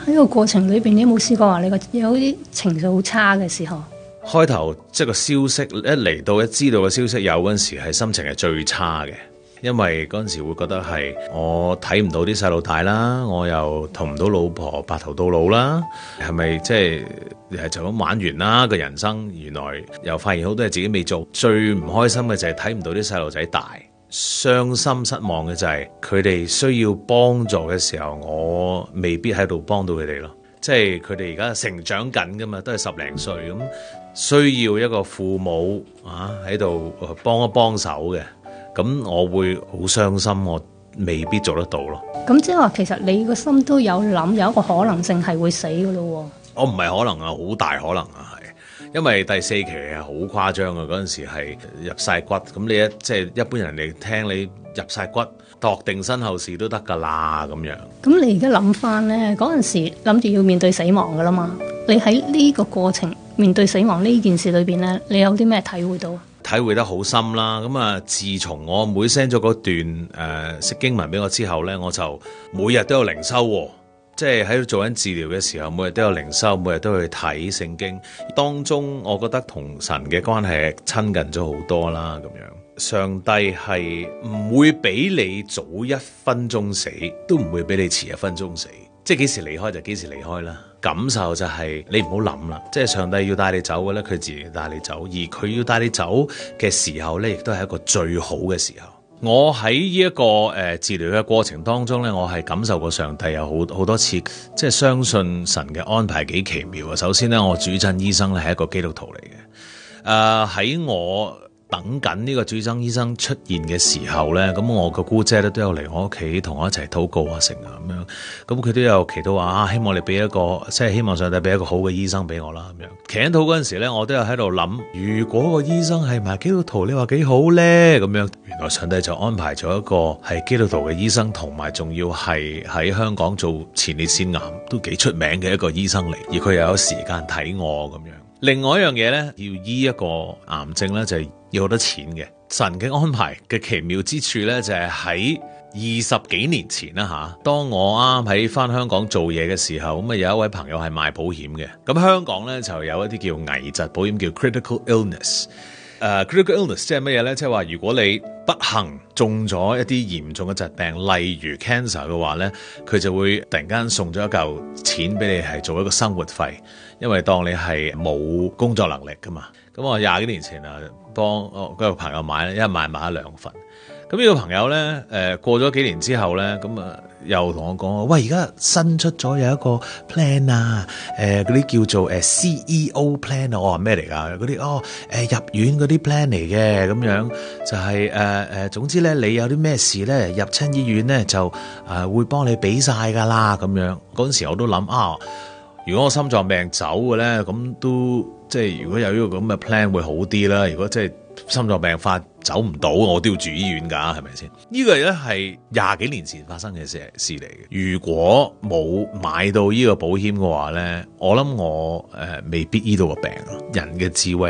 喺個過程裏邊，你有冇試過話你有啲情緒好差嘅時候？ 開頭即係個消息一嚟到，一知道個消息有嗰陣時，係心情係最差嘅，因為嗰陣時會覺得係我睇唔到啲細路大啦，我又同唔到老婆白頭到老啦，係咪即係就咁玩完啦個人生？原來又發現好多嘢自己未做，最唔開心嘅就係睇唔到啲細路仔大，傷心失望嘅就係佢哋需要幫助嘅時候，我未必喺度幫到佢哋咯。即係佢哋而家成長緊噶嘛，都係10零歲咁，需要一個父母喺度幫一幫手嘅，咁我會好傷心，我未必做得到咯。 咁即係話，其實你個心都有諗，有一個可能性係會死噶咯。 我唔係可能啊，好大可能啊，係因為第4期係好誇張啊，嗰陣時係入晒骨，咁你即係一般人嚟聽你入晒骨，度定身後事都得噶啦咁樣。 咁你而家諗翻咧，嗰陣時諗住要面對死亡噶啦嘛？你喺呢個過程面對死亡呢件事裏邊咧，你有啲咩體會到？ 體會得好深啦。咁啊，自從我妹 send 咗嗰段釋經文俾我之後咧，我就每日都有靈修喎。即係喺度做緊治療嘅時候，每日都有靈修，每日都去睇聖經。當中我覺得同神嘅關係親近咗好多啦。咁樣，上帝係唔會俾你早1分鐘死，都唔會俾你遲1分鐘死。即係幾時離開就幾時離開啦。感受就係你唔好諗啦。即係上帝要帶你走嘅咧，佢自然帶你走。而佢要帶你走嘅時候咧，亦都係一個最好嘅時候。我喺呢一個治療嘅過程當中咧，我係感受過上帝有好多次，即係相信神嘅安排幾奇妙啊！首先咧，我主診醫生咧係一個基督徒嚟嘅。喺我等緊呢個主診醫生出現嘅時候咧，咁我個姑姐咧都有嚟我屋企同我一齊禱告啊成啊咁樣，咁佢都有祈禱話希望你俾一個，即係希望上帝俾一個好嘅醫生俾我啦咁樣。祈禱嗰陣時咧，我都有喺度諗，如果個醫生係埋基督徒，你話幾好咧咁樣。原來上帝就安排咗一個係基督徒嘅醫生，同埋仲要係喺香港做前列腺癌都幾出名嘅一個醫生嚟，而佢又有時間睇我咁樣。另外一樣嘢咧，要醫一個癌症咧，就係要好多錢嘅。神嘅安排嘅奇妙之處咧，就係喺20幾年前啦吓，當我啱喺翻香港做嘢嘅時候，咁啊有一位朋友係賣保險嘅。咁香港咧就有一啲叫危疾保險，叫 critical illness。critical illness 即係乜嘢咧？即係話如果你不幸中咗一啲嚴重嘅疾病，例如 cancer 嘅話咧，佢就會突然間送咗一嚿錢俾你，係做一個生活費，因為當你係冇工作能力噶嘛。咁我20幾年前啊，幫我嗰個朋友買咧，一買咗2份。咁呢個朋友咧，過咗幾年之後咧，咁啊又同我講，喂，而家新出咗有一個 plan 啊，嗰啲叫做CEO plan 啊，我話咩嚟㗎？嗰啲入院嗰啲 plan 嚟嘅，咁樣就係總之咧，你有啲咩事咧，入親醫院咧就會幫你俾晒㗎啦，咁樣。嗰陣時我都諗如果我心臟病走嘅咧，咁都即係如果有呢個咁嘅 plan 會好啲啦。如果即係心臟病發走唔到，我都要住醫院㗎，係咪先？呢個咧係20幾年前發生嘅事嚟嘅。如果冇買到呢個保險嘅話咧，我諗我未必醫到個病咯。人嘅智慧